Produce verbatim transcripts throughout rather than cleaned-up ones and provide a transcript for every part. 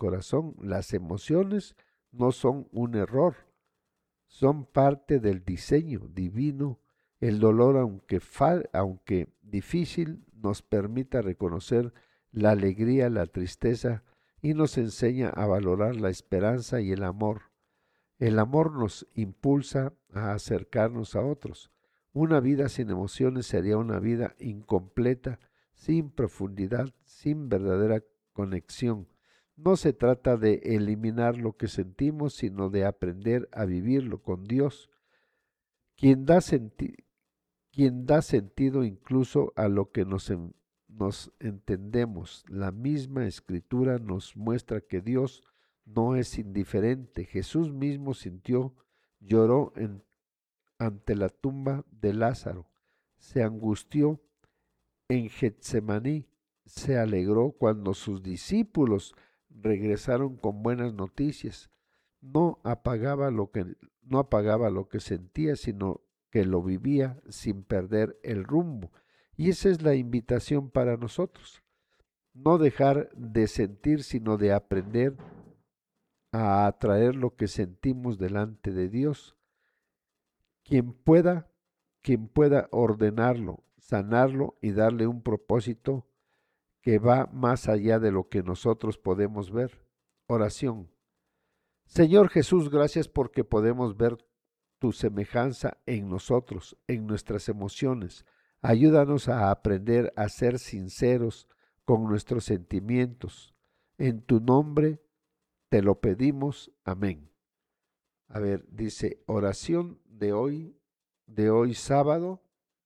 corazón. Las emociones no son un error, son parte del diseño divino. El dolor, aunque, fal, aunque difícil, nos permite reconocer la alegría, la tristeza y nos enseña a valorar la esperanza y el amor. El amor nos impulsa a acercarnos a otros. Una vida sin emociones sería una vida incompleta, sin profundidad, sin verdadera conexión. No se trata de eliminar lo que sentimos, sino de aprender a vivirlo con Dios, quien da, senti quien da sentido incluso a lo que nos, en nos entendemos. La misma Escritura nos muestra que Dios no es indiferente. Jesús mismo sintió, lloró en, ante la tumba de Lázaro, se angustió en Getsemaní, se alegró cuando sus discípulos regresaron con buenas noticias. No apagaba lo que, no apagaba lo que sentía, sino que lo vivía sin perder el rumbo. Y esa es la invitación para nosotros. No dejar de sentir, sino de aprender a atraer lo que sentimos delante de Dios. Quien pueda, quien pueda ordenarlo, sanarlo y darle un propósito que va más allá de lo que nosotros podemos ver. Oración. Señor Jesús, gracias porque podemos ver tu semejanza en nosotros, en nuestras emociones. Ayúdanos a aprender a ser sinceros con nuestros sentimientos. En tu nombre te lo pedimos. Amén. A ver, dice, oración de hoy, de hoy sábado.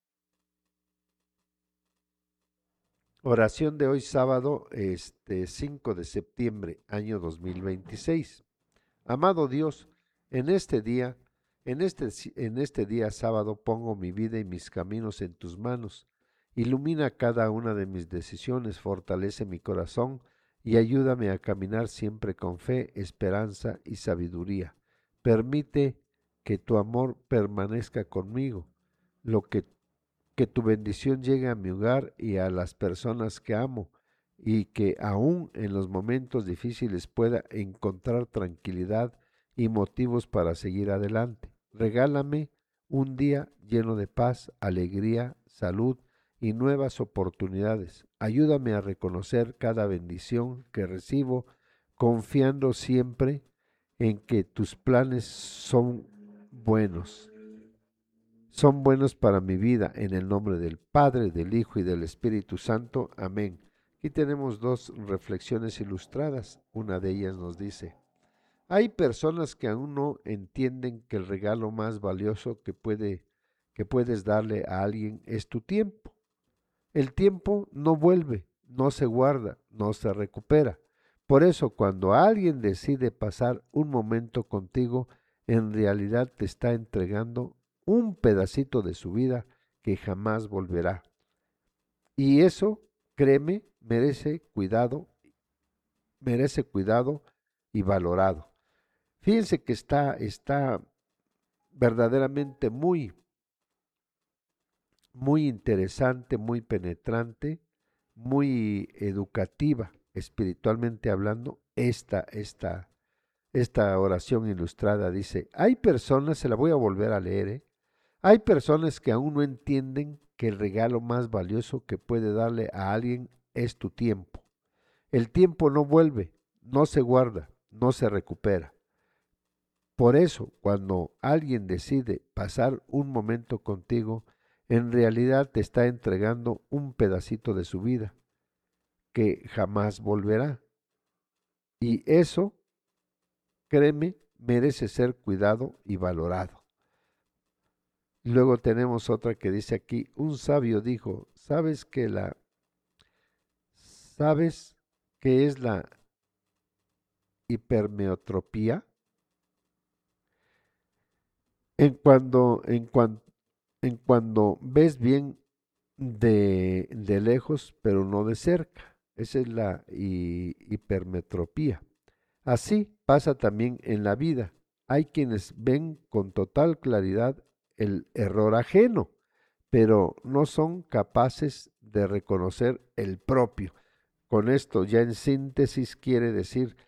Oración de hoy sábado, este cinco de septiembre, año dos mil veintiséis. Amado Dios, en este día, en este, en este día sábado pongo mi vida y mis caminos en tus manos. Ilumina cada una de mis decisiones, fortalece mi corazón y ayúdame a caminar siempre con fe, esperanza y sabiduría. Permite que tu amor permanezca conmigo, lo que, que tu bendición llegue a mi hogar y a las personas que amo, y que aún en los momentos difíciles pueda encontrar tranquilidad y motivos para seguir adelante. Regálame un día lleno de paz, alegría, salud y nuevas oportunidades. Ayúdame a reconocer cada bendición que recibo, confiando siempre en que tus planes son buenos. Son buenos para mi vida, en el nombre del Padre, del Hijo y del Espíritu Santo. Amén. Aquí tenemos dos reflexiones ilustradas. Una de ellas nos dice: hay personas que aún no entienden que el regalo más valioso que, puede, que puedes darle a alguien es tu tiempo. El tiempo no vuelve, no se guarda, no se recupera. Por eso, cuando alguien decide pasar un momento contigo, en realidad te está entregando un pedacito de su vida que jamás volverá. Y eso, créeme, merece cuidado, merece cuidado y valorado. Fíjense que está, está verdaderamente muy, muy interesante, muy penetrante, muy educativa, espiritualmente hablando, esta, esta, esta oración ilustrada. Dice, hay personas, se la voy a volver a leer, ¿eh? Hay personas que aún no entienden que el regalo más valioso que puede darle a alguien es tu tiempo. El tiempo no vuelve, no se guarda, no se recupera. Por eso, cuando alguien decide pasar un momento contigo, en realidad te está entregando un pedacito de su vida que jamás volverá. Y eso, créeme, merece ser cuidado y valorado. Luego tenemos otra que dice aquí, un sabio dijo, ¿sabes que la ¿sabes qué es la hipermetropía? En cuando, en cuan, en cuando ves bien de, de lejos, pero no de cerca. Esa es la hi- hipermetropía. Así pasa también en la vida. Hay quienes ven con total claridad el error ajeno, pero no son capaces de reconocer el propio. Con esto, ya en síntesis, quiere decir